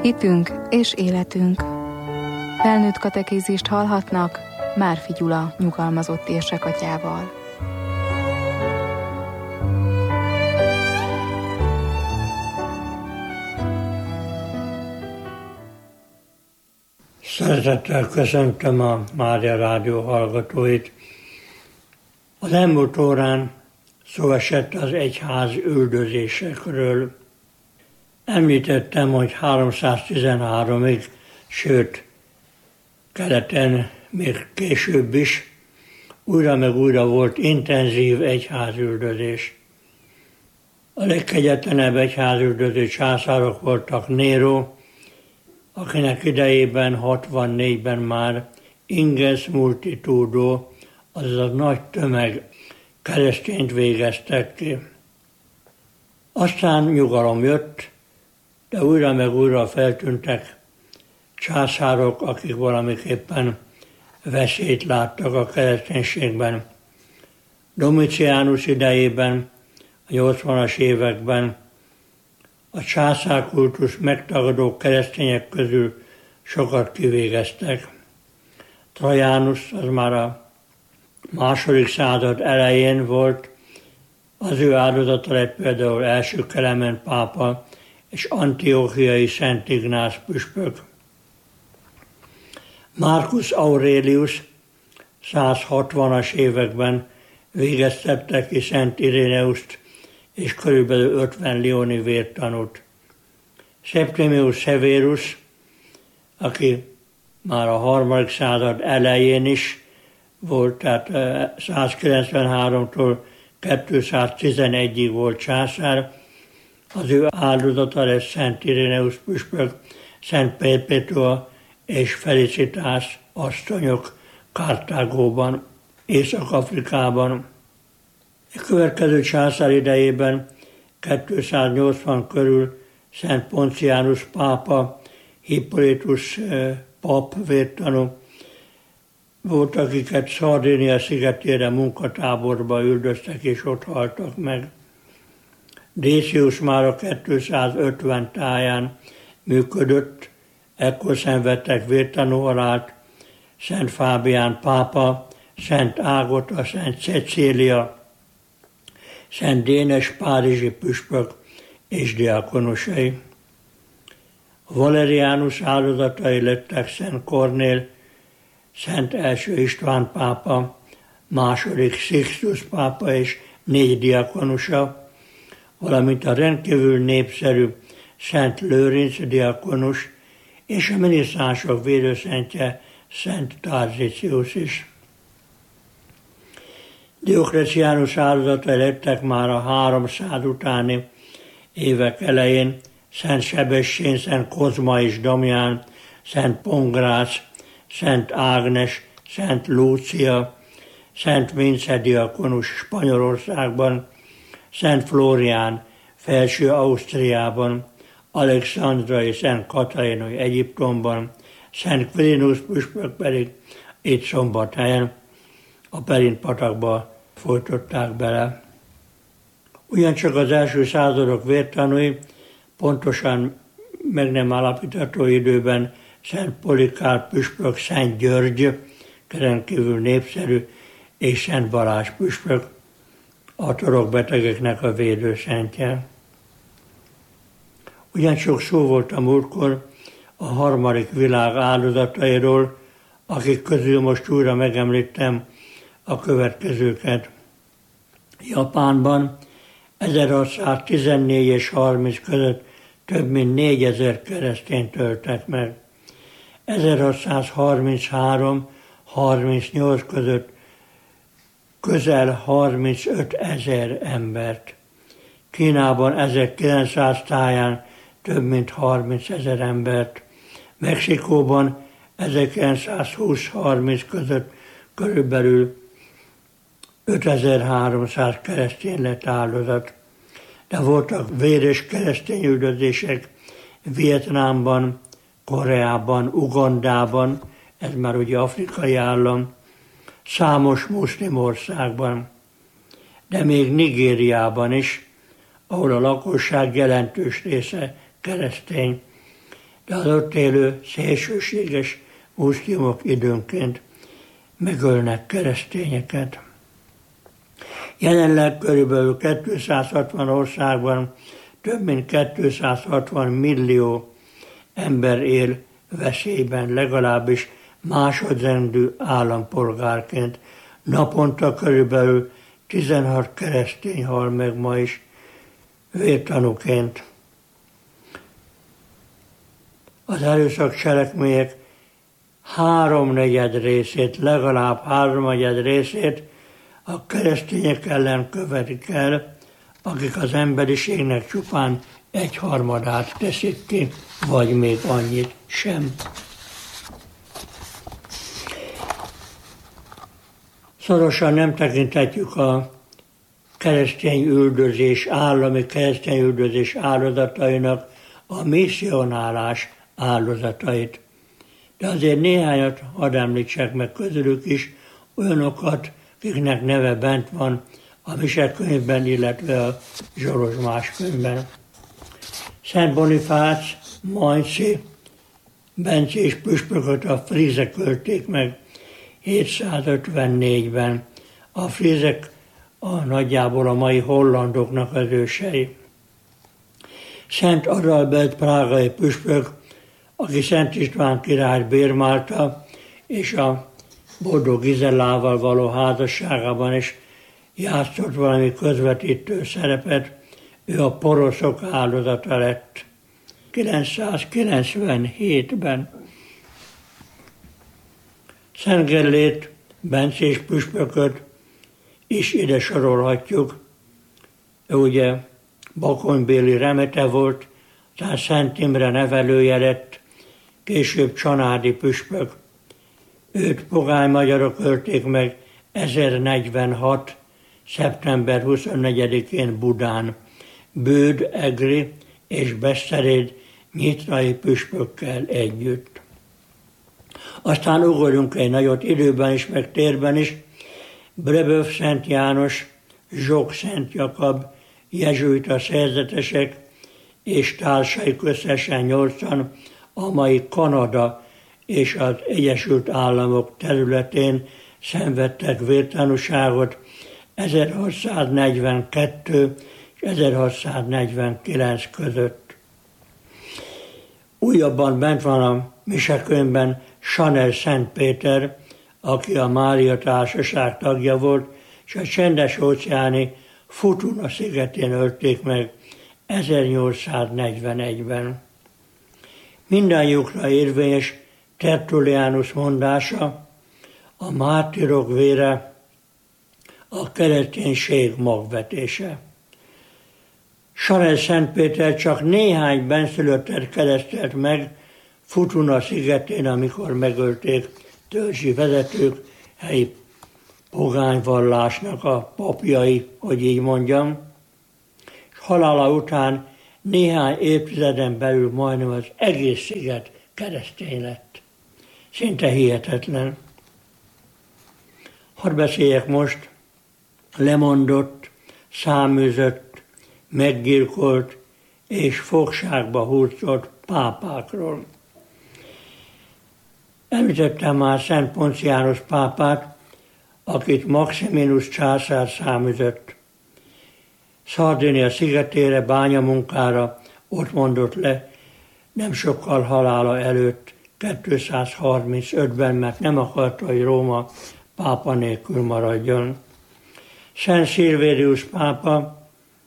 Hitünk és életünk. Felnőtt katekézist hallhatnak Márfi Gyula nyugalmazott érsekatyával. Szeretettel köszöntöm a Mária Rádió hallgatóit. Az elmúlt órán szó esett az egyház üldözésekről. Említettem, hogy 313-ig, sőt, keleten még később is újra meg újra volt intenzív egyházüldözés. A legkegyetlenebb egyházüldöző császárok voltak Néró, akinek idejében 64-ben már ingens multitudo, azaz a nagy tömeg keresztényt végeztek ki. Aztán nyugalom jött, de újra meg újra feltűntek császárok, akik valamiképpen veszélyt láttak a kereszténységben. Domitianus idejében, a 80-as években a császárkultus megtagadó keresztények közül sokat kivégeztek. Trajanus az már a második század elején volt, az ő áldozata lett például első Kelemen pápa és Antiochiai Szent Ignác püspök. Marcus Aurelius 160-as években végeztette ki Szent Iréneust és körülbelül 50 lioni vértanút. Septimius Severus, aki már a harmadik század elején is volt, tehát 193-tól 211-ig volt császár, az ő áldozata lesz Szent Iréneus püspök, Szent Perpetua és Felicitas asszonyok Kartágóban, Észak-Afrikában. A következő császár idejében 280 körül Szent Poncianus pápa, Hippolytus pap vértanú volt, akiket Szardínia szigetére munkatáborba üldöztek és ott haltak meg. Décius már a 250 táján működött, ekkor szenvedtek vértanú halált Szent Fábián pápa, Szent Ágota, Szent Cecília, Szent Dénes párizsi püspök és diákonusai. Valerianus áldozatai lettek Szent Kornél, Szent első István pápa, második Sixtus pápa és 4 diákonusa, valamint a rendkívül népszerű Szent Lőrinc diákonus és a minisztránsok védőszentje Szent Tarzicius is. Dioklecianus áldozatai lettek már a 300 utáni évek elején Szent Sebestyén, Szent Kozma és Damián, Szent Pongrácz, Szent Ágnes, Szent Lúcia, Szent Vince diakonus Spanyolországban, Szent Flórián Felső Ausztriában, Alexandra és Szent Katarinai Egyiptomban, Szent Quirinus püspök pedig itt Szombathelyen a Perint patakba folytották bele. Ugyancsak az első századok vértanúi, pontosan meg nem állapítható időben Szent Polikárp püspök, Szent György, rendkívül népszerű, és Szent Balázs püspök, a torokbetegeknek a védőszentje. Ugyancsak szó volt a múltkor a harmadik világ áldozatairól, akik közül most újra megemlítem a következőket. Japánban 1614 és 30 között több mint 4000 keresztényt öltek meg. 1633-38 között közel 35 000 embert. Kínában 1900 táján több mint 30 000 embert. Mexikóban 1920-30 között körülbelül 5300 keresztény lett áldozat. De voltak véres keresztényüldözések Vietnámban, Koreában, Ugandában, ez már ugye afrikai állam, számos muszlim országban, de még Nigériában is, ahol a lakosság jelentős része keresztény. de az ott élő szélsőséges muszlimok időnként megölnek keresztényeket. Jelenleg körülbelül 260 országban több mint 260 millió ember él veszélyben, legalábbis másodrendű állampolgárként. Naponta körülbelül 16 keresztény hal meg ma is vértanúként. Az erőszak cselekmények legalább háromnegyed részét a keresztények ellen követik el, akik az emberiségnek csupán 1/3 teszik ki, vagy még annyit sem. Szorosan nem tekinthetjük a állami keresztény üldözés áldozatainak a misszionálás áldozatait. De azért néhányat hadd említsek meg közülük is, olyanokat, akiknek neve bent van a Misekönyvben, illetve a Zsolozsmás könyvben. Szent Bonifác, Mainzi, bencés püspököt a frízek ölték meg 754-ben. A frízek nagyjából a mai hollandoknak az ősei. Szent Adalbert prágai püspök, aki Szent István királyt bérmálta, és a Boldog Gizellával való házasságában is játszott valami közvetítő szerepet, ő a poroszok áldozata lett 997-ben. Szent Gellért, bencés püspököt is ide sorolhatjuk. Ő ugye bakonybéli remete volt, aztán Szent Imre nevelője lett, később csanádi püspök. Őt pogány magyarok ölték meg 1046. szeptember 24-én Budán, Bőd, Egri és Beszteréd nyitrai püspökkel együtt. Aztán ugorjunk egy nagyot időben is, meg térben is. Brébeuf Szent János, Zsok Szent Jakab, jezsuita szerzetesek és társaik összesen 80 a mai Kanada és az Egyesült Államok területén szenvedtek vértanúságot 1642 és 1649 között. Újabban bent van a Misekönyvben Chanel Szent Péter, aki a Mária Társaság tagja volt, és a csendes-óceáni Futuna szigetén ölték meg 1841-ben. Mindannyiukra érvényes Tertullianus mondása, a mártírok vére a kereszténység magvetése. Chanel Szent Péter csak néhány benszülöttet keresztelt meg Futuna szigetén, amikor megölték törzsi vezetők, helyi pogányvallásnak a papjai, hogy így mondjam, és halála után néhány évtizeden belül majdnem az egész sziget keresztény lett. Szinte hihetetlen. Hadd beszéljek most lemondott, száműzött, meggyilkolt és fogságba hurcolt pápákról. Említettem már Szent Ponciánus pápát, akit Maximinus császár száműzött. Szardénia szigetére, bányamunkára ott mondott le, nem sokkal halála előtt, 235-ben, mert nem akarta, hogy Róma pápa nélkül maradjon. Szent Szilvérius pápa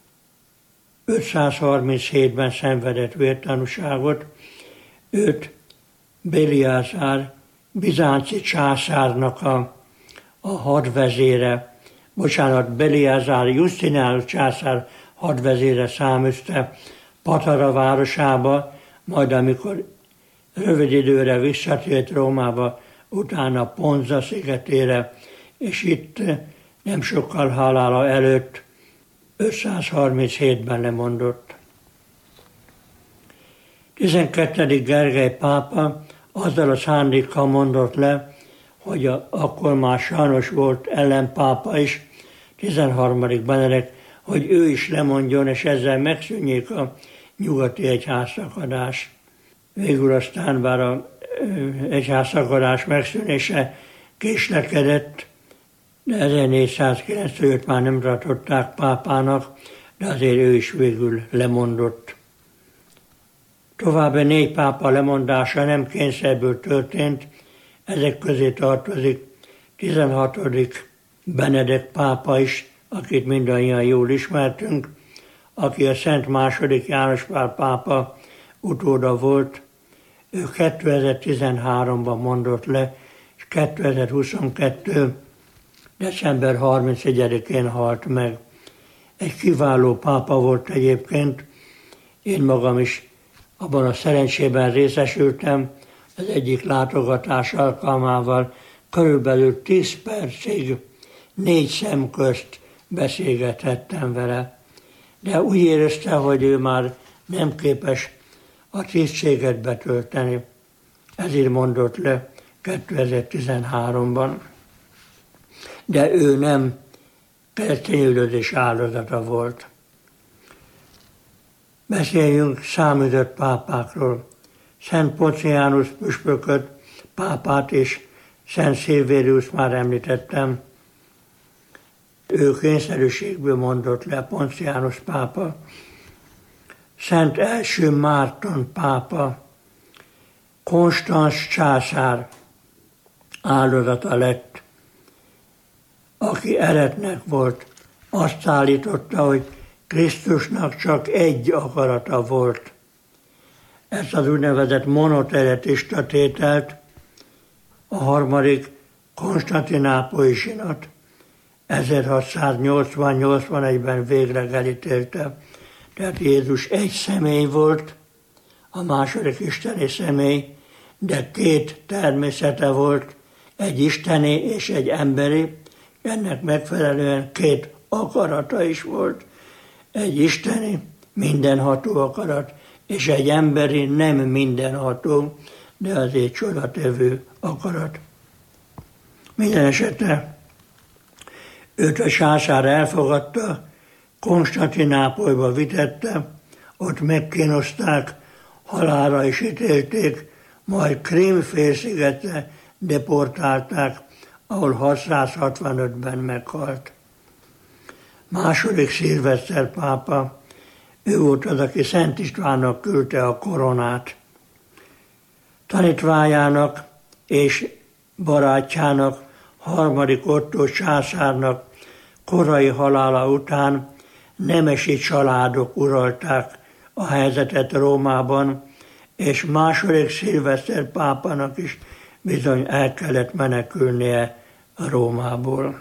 537-ben szenvedett vértanúságot, őt Béliázár, bizánci császárnak a hadvezére, Béliázár Justinánus császár hadvezére száműzte Patara városába, majd amikor rövid időre visszatért Rómába, utána Ponza szigetére, és itt nem sokkal halála előtt 537-ben lemondott. 12. Gergely pápa azzal a szándékkal mondott le, hogy akkor már sajnos volt ellenpápa is, 13. Benedek, hogy ő is lemondjon, és ezzel megszűnjék a nyugati egyházszakadás. Végül aztán bár az egyházszakadás megszűnése késlekedett, de 1495 már nem tartották pápának, de azért ő is végül lemondott. További 4 pápa lemondása nem kényszerből történt, ezek közé tartozik 16. Benedek pápa is, akit mindannyian jól ismertünk, aki a Szent II. János Pál pápa utóda volt. Ő 2013-ban mondott le, és 2022. december 31-én halt meg. Egy kiváló pápa volt egyébként, én magam is abban a szerencsében részesültem, az egyik látogatás alkalmával körülbelül 10 percig 4 szem közt beszélgethettem vele. De úgy érezte, hogy ő már nem képes a tisztséget betölteni. Ezért mondott le 2013-ban. De ő nem keresztényüldözés áldozata volt. Beszéljünk száműzött pápákról. Szent Poncianus püspököt, pápát és Szent Szilvérius már említettem. Ő kényszerűségből mondott le, Poncianus pápa. Szent első Márton pápa, Konstans császár áldozata lett, aki eretnek volt. Azt állította, hogy Krisztusnak csak egy akarata volt. Ezt az úgynevezett monoteretista tételt a 3. konstantinápolyi zsinat 1680-81-ben végleg elítélte. Tehát Jézus egy személy volt, a második isteni személy, de 2 természete volt, egy isteni és egy emberi, ennek megfelelően 2 akarata is volt. Egy isteni, mindenható akarat, és egy emberi, nem mindenható, de azért csodatevő akarat. Minden esetre őt a császár elfogadta, Konstantinápolyba vitette, ott megkínozták, halálra is ítélték, majd Krím félszigetre deportálták, ahol 665-ben meghalt. Második Szilveszter pápa, ő volt az, aki Szent Istvánnak küldte a koronát. Tanítványának és barátjának, 3. Ottó császárnak korai halála után nemesi családok uralták a helyzetet Rómában, és második Szilveszter pápának is bizony el kellett menekülnie Rómából.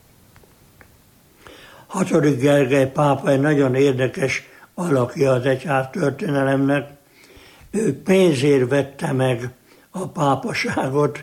6. Gergely pápa egy nagyon érdekes alakja az egyház történelemnek. Ő pénzért vette meg a pápaságot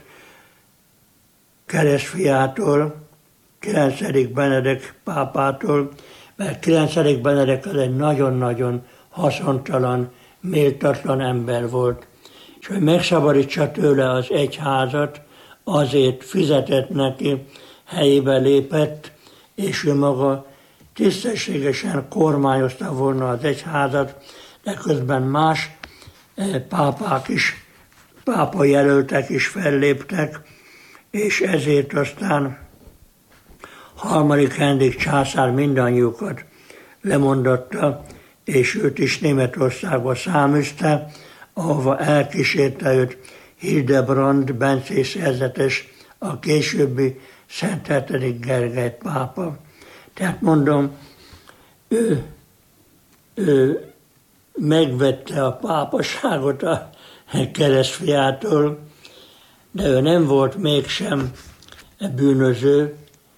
keresztfiától, 9. Benedek pápától, mert 9. Benedek az egy nagyon-nagyon haszontalan, méltatlan ember volt. És hogy megszabadítsa tőle az egyházat, azért fizetett neki, helyébe lépett, és ő maga tisztességesen kormányozta volna az egyházat, de közben más pápák is, pápajelöltek is felléptek, és ezért aztán 3. Henrik császár mindannyiukat lemondatta, és őt is Németországba száműzte, ahova elkísérte őt Hildebrand bencés szerzetes, a későbbi Szent 7. Gergely pápa. Tehát mondom, ő megvette a pápaságot a keresztfiától, de ő nem volt mégsem bűnöző,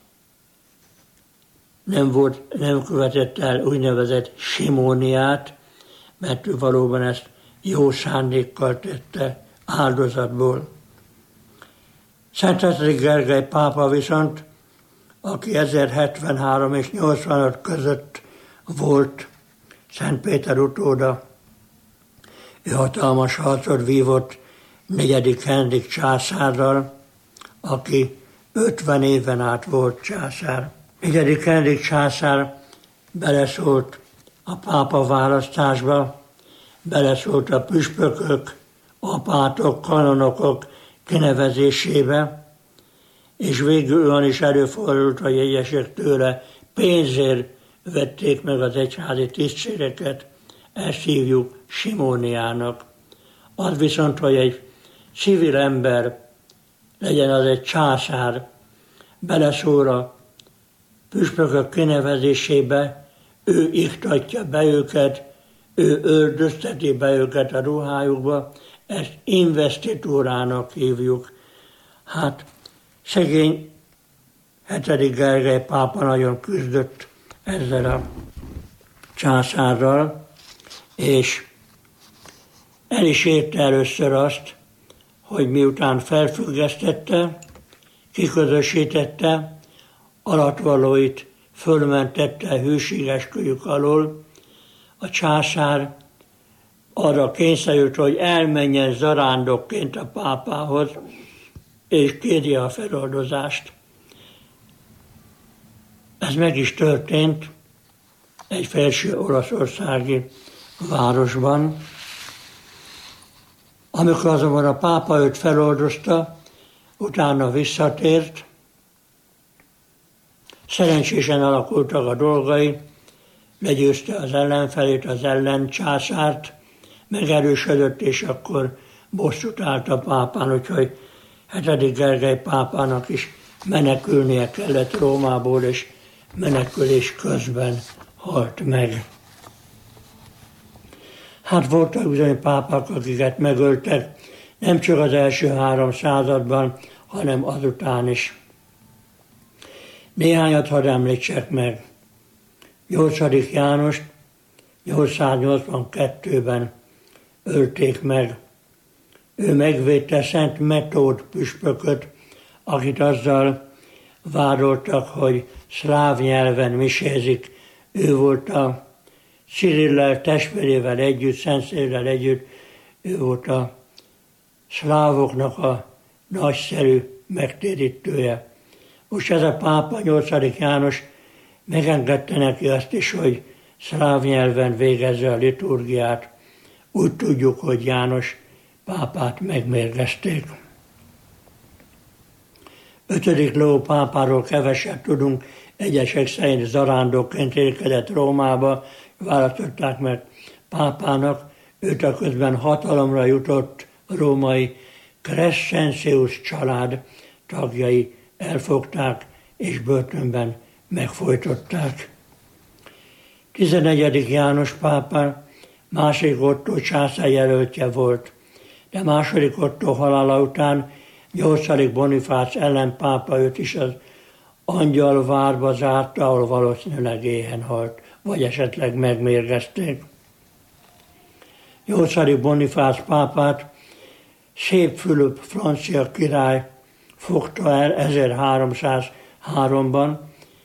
nem követett el úgynevezett simóniát, mert ő valóban ezt jó szándékkal tette áldozatból. Szent 7. Gergely pápa viszont, aki 1073 és 85 között volt Szent Péter utóda, ő hatalmas harcot vívott 4. Henrik császárral, aki 50 éven át volt császár. 4. Henrik császár beleszólt a pápa választásba, beleszólt a püspökök, apátok, kanonokok kinevezésébe, és végül olyan is előfordult, hogy egyesek tőle pénzért vették meg az egyházi tisztségeket, ezt hívjuk simóniának. Az viszont, hogy egy civil ember, legyen az egy császár, beleszól a püspökök kinevezésébe, ő iktatja be őket, ő öldözteti be őket a ruhájukba, ezt investitúrának hívjuk. Hát szegény 7. Gergely pápa nagyon küzdött ezzel a császárral, és el is érte először azt, hogy miután felfüggesztette, kiközösítette, alattvalóit fölmentette hűségesküjük alól, a császár arra kényszerült, hogy elmenjen zarándokként a pápához, és kérje a feloldozást. Ez meg is történt egy felső olaszországi városban. Amikor azonban a pápa őt feloldozta, utána visszatért, szerencsésen alakultak a dolgai, legyőzte az ellenfelét, az ellencsászárt, megerősödött, és akkor bosszút állt a pápán, úgyhogy 7. Gergely pápának is menekülnie kellett Rómából, és menekülés közben halt meg. Hát voltak bizony pápák, akiket megöltek, nem csak az első 3 században, hanem azután is. Néhányat hadd említsek meg. 8. Jánost 882-ben ölték meg. Ő megvédte Szent Metód püspököt, akit azzal vádoltak, hogy szláv nyelven misézik. Ő volt a Cirillel testvérével együtt, Szent Cirillel együtt, ő volt a szlávoknak a nagyszerű megtérítője. Most ez a pápa, 8. János megengedte neki azt is, hogy szláv nyelven végezze a liturgiát. Úgy tudjuk, hogy János pápát megmérgezték. 5. Leó pápáról keveset tudunk, egyesek szerint zarándokként érkezett Rómába, választották meg pápának, őt a közben hatalomra jutott római Crescentius család tagjai elfogták és börtönben megfojtották. 11. János pápa második Ottó császár jelöltje volt, de második Ottó halála után 8. Bonifác ellenpápa őt is az Angyalvárba zárta, ahol valószínűleg éhen halt, vagy esetleg megmérgezték. 8. Bonifác pápát Szép Fülöp francia király fogta el 1303-ban.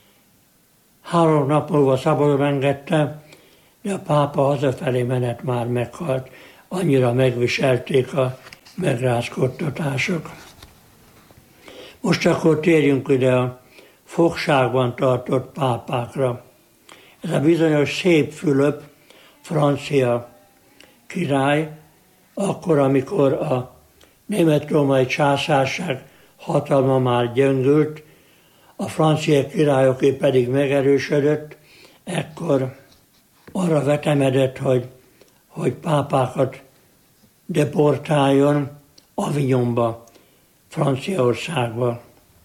3 nap múlva szabadon engedte, de a pápa hazafelé menet már meghalt. Annyira megviselték a megrázkodtatások. Most akkor térjünk ide a fogságban tartott pápákra. Ez a bizonyos Szép Fülöp francia király, akkor, amikor a német-római császárság hatalma már gyöngült, a francia királyoké pedig megerősödött, ekkor arra vetemedett, hogy pápákat deportáljon Avignonba, Franciaországba.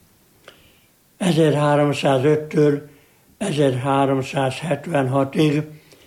1305-től 1376-ig,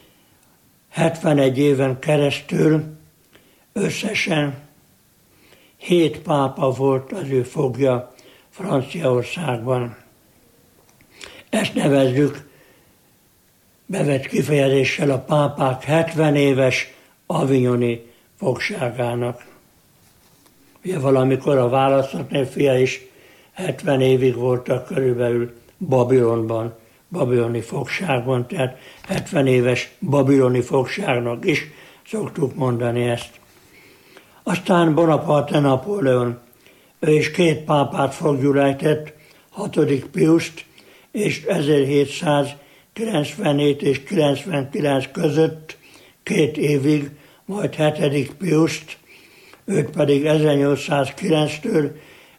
71 éven keresztül összesen 7 pápa volt az ő fogja Franciaországban. Ezt nevezzük bevett kifejezéssel a pápák 70 éves avignoni fogságának. Ugye valamikor a választhatné fia is 70 évig voltak körülbelül Babilonban, babiloni fogságban, tehát 70 éves babiloni fogságnak is szoktuk mondani ezt. Aztán Bonaparte Napóleon, ő is 2 pápát foglyul ejtett, 6. Piust és 1797 és 99 között 2 évig, majd 7. Piust őt pedig 1809-től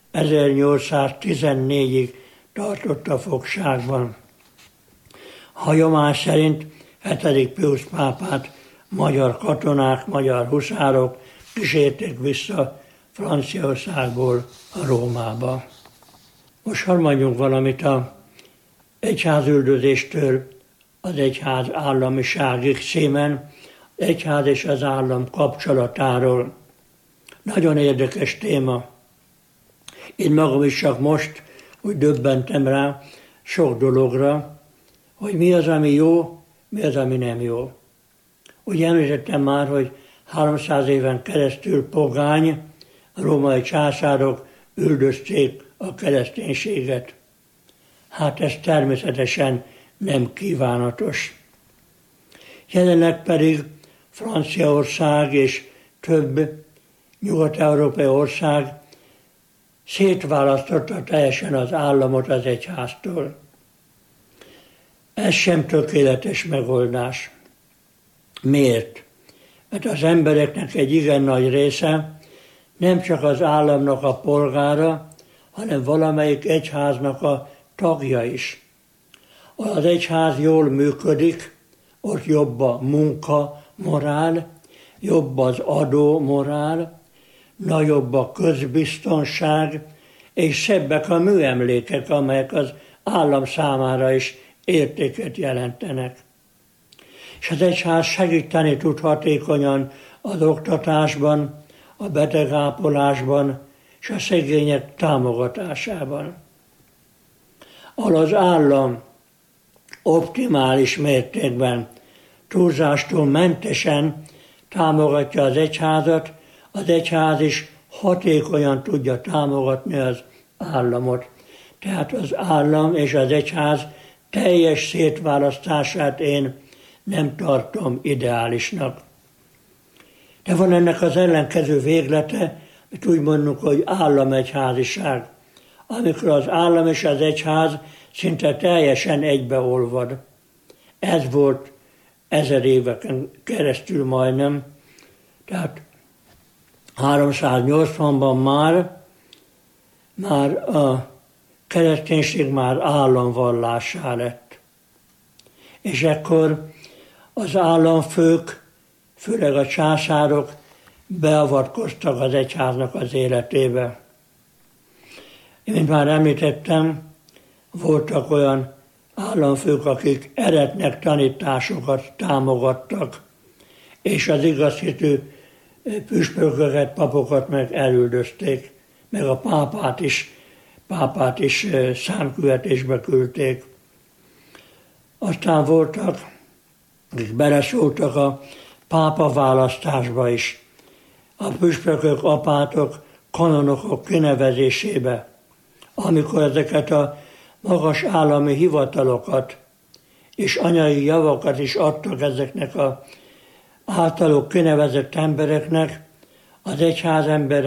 1814-ig tartotta fogságban. A hagyomány szerint 7. Piusz pápát magyar katonák, magyar huszárok kísérték vissza Franciaországból a Rómába. Most harmadjunk valamit az egyházüldözéstől az egyház államiságig címen, az egyház és az állam kapcsolatáról. Nagyon érdekes téma. Én magam is csak most úgy döbbentem rá sok dologra, hogy mi az, ami jó, mi az, ami nem jó. Úgy említettem már, hogy 300 éven keresztül pogány, a római császárok üldözték a kereszténységet. Hát ez természetesen nem kívánatos. Jelenleg pedig Franciaország és több nyugat-európai ország szétválasztotta teljesen az államot az egyháztól. Ez sem tökéletes megoldás. Miért? Mert az embereknek egy igen nagy része nem csak az államnak a polgára, hanem valamelyik egyháznak a tagja is. Az egyház jól működik, ott jobb a munka morál, jobb az adó morál, nagyobb a közbiztonság, és szebbek a műemlékek, amelyek az állam számára is értéket jelentenek. És az egyház segíteni tud hatékonyan az oktatásban, a betegápolásban és a szegények támogatásában. Ahol az állam optimális mértékben, túlzástól mentesen támogatja az egyház is hatékonyan tudja támogatni az államot. Tehát az állam és az egyház teljes szétválasztását én nem tartom ideálisnak. De van ennek az ellenkező véglete, amit úgy mondjuk, hogy államegyháziság, amikor az állam és az egyház szinte teljesen egybeolvad. Ez volt 1000 éveken keresztül majdnem, tehát 380-ban már a kereszténység már államvallássá lett. És ekkor az államfők, főleg a császárok beavatkoztak az egyháznak az életébe. Én, mint már említettem, voltak olyan államfők, akik eretnek tanításokat támogattak, és az igazhitű püspököket, papokat meg elüldözték, meg a pápát is számküvetésbe küldték. Aztán voltak, akik beleszóltak a pápa választásba is, a püspökök, apátok, kanonokok kinevezésébe, amikor ezeket a magas állami hivatalokat és anyai javakat is adtak ezeknek az általuk kinevezett embereknek, az egyházember